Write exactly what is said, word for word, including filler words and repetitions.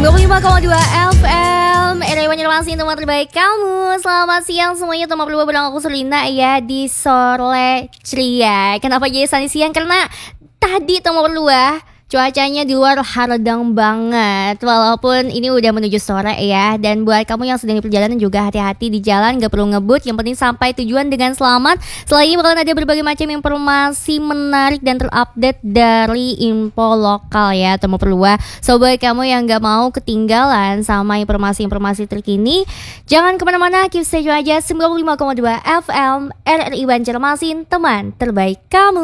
sembilan puluh lima koma dua F M R W Banjarmasin, teman terbaik kamu. Selamat siang semuanya, teman berdua bareng aku Surlina ya di Sore Ceria. Kenapa jadi sunny siang? Karena tadi teman berdua cuacanya di luar haredang banget. Walaupun ini udah menuju sore ya. Dan buat kamu yang sedang di perjalanan juga hati-hati di jalan, gak perlu ngebut. Yang penting sampai tujuan dengan selamat. Setelah ini bakalan ada berbagai macam informasi menarik dan terupdate dari info lokal ya teman berdua. So buat kamu yang gak mau ketinggalan sama informasi-informasi terkini, jangan kemana-mana, keep stay tune aja sembilan puluh lima koma dua F M R R I Banjarmasin, teman terbaik kamu.